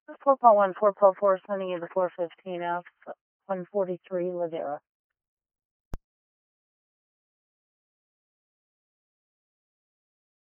4.1, 4.4, sending you the 415F, 143 Ladera.